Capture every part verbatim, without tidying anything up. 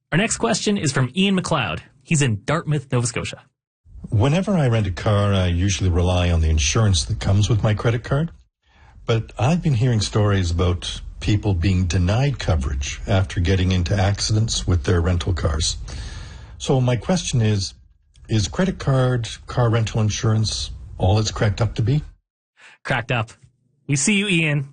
Our next question is from Ian McLeod. He's in Dartmouth, Nova Scotia. Whenever I rent a car, I usually rely on the insurance that comes with my credit card. But I've been hearing stories about people being denied coverage after getting into accidents with their rental cars. So my question is, is credit card, car rental insurance all it's cracked up to be? Cracked up. We see you, Ian.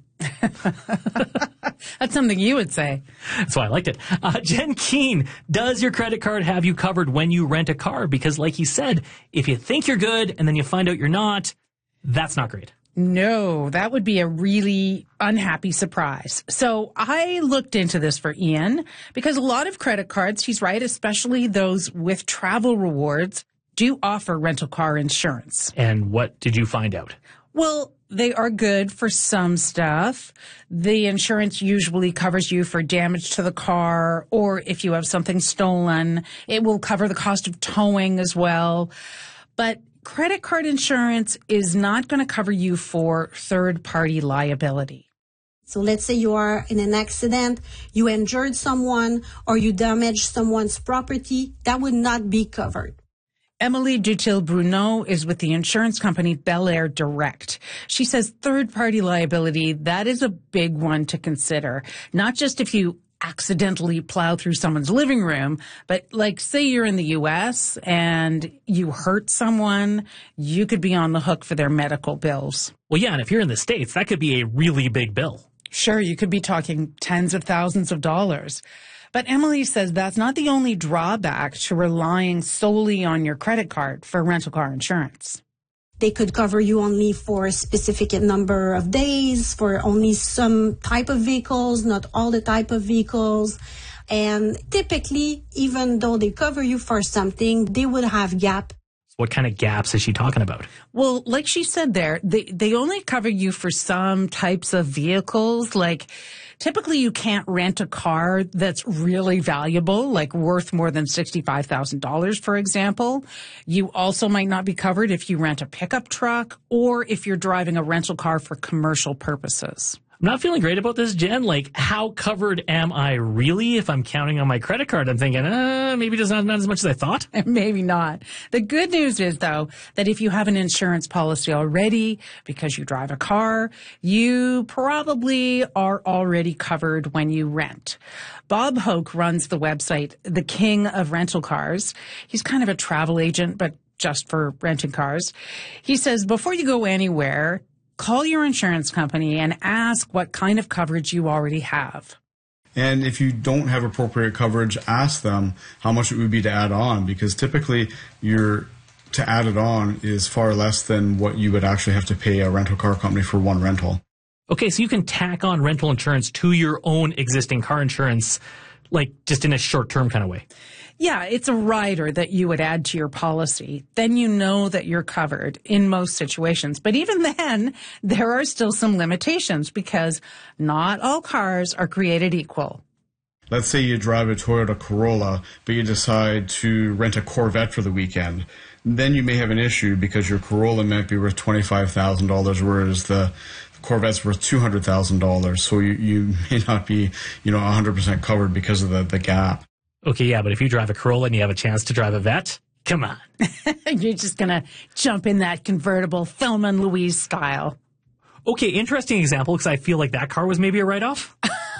That's something you would say. That's why I liked it. Uh, Jen Keene, does your credit card have you covered when you rent a car? Because like he said, if you think you're good and then you find out you're not, that's not great. No, that would be a really unhappy surprise. So I looked into this for Ian because a lot of credit cards, he's right, especially those with travel rewards, do offer rental car insurance. And what did you find out? Well, they are good for some stuff. The insurance usually covers you for damage to the car, or if you have something stolen, it will cover the cost of towing as well. But credit card insurance is not going to cover you for third-party liability. So let's say you are in an accident, you injured someone, or you damaged someone's property, that would not be covered. Emily Dutil-Bruneau is with the insurance company Bel Air Direct. She says third-party liability, that is a big one to consider. Not just if you accidentally plow through someone's living room, but like say you're in the U S and you hurt someone, you could be on the hook for their medical bills. Well, yeah, and if you're in the States, that could be a really big bill. Sure, you could be talking tens of thousands of dollars. But Emily says that's not the only drawback to relying solely on your credit card for rental car insurance. They could cover you only for a specific number of days, for only some type of vehicles, not all the type of vehicles. And typically, even though they cover you for something, they would have gap. What kind of gaps is she talking about? Well, like she said there, they, they only cover you for some types of vehicles. Like, typically you can't rent a car that's really valuable, like worth more than sixty-five thousand dollars, for example. You also might not be covered if you rent a pickup truck or if you're driving a rental car for commercial purposes. I'm not feeling great about this, Jen. Like, how covered am I really if I'm counting on my credit card? I'm thinking, uh, maybe just not, not as much as I thought. Maybe not. The good news is, though, that if you have an insurance policy already because you drive a car, you probably are already covered when you rent. Bob Hoke runs the website, The King of Rental Cars. He's kind of a travel agent, but just for renting cars. He says, before you go anywhere, call your insurance company and ask what kind of coverage you already have. And if you don't have appropriate coverage, ask them how much it would be to add on, because typically your to add it on is far less than what you would actually have to pay a rental car company for one rental. Okay, so you can tack on rental insurance to your own existing car insurance, like just in a short-term kind of way. Yeah, it's a rider that you would add to your policy. Then you know that you're covered in most situations. But even then, there are still some limitations because not all cars are created equal. Let's say you drive a Toyota Corolla, but you decide to rent a Corvette for the weekend. Then you may have an issue because your Corolla might be worth twenty-five thousand dollars, whereas the Corvette's worth two hundred thousand dollars. So you, you may not be, you know, one hundred percent covered because of the, the gap. Okay, yeah, but if you drive a Corolla and you have a chance to drive a Vette, come on. You're just going to jump in that convertible Thelma and Louise style. Okay, interesting example, because I feel like that car was maybe a write-off.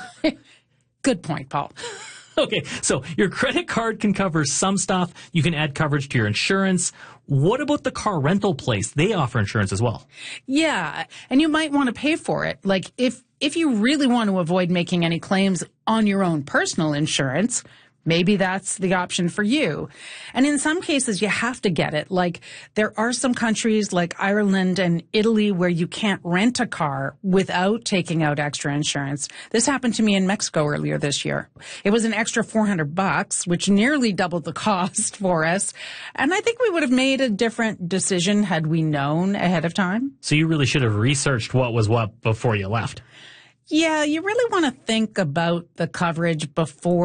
Good point, Paul. Okay, so your credit card can cover some stuff. You can add coverage to your insurance. What about the car rental place? They offer insurance as well. Yeah, and you might want to pay for it. Like, if, if you really want to avoid making any claims on your own personal insurance, maybe that's the option for you. And in some cases, you have to get it. Like, there are some countries like Ireland and Italy where you can't rent a car without taking out extra insurance. This happened to me in Mexico earlier this year. It was an extra four hundred bucks, which nearly doubled the cost for us. And I think we would have made a different decision had we known ahead of time. So you really should have researched what was what before you left. Yeah, you really want to think about the coverage before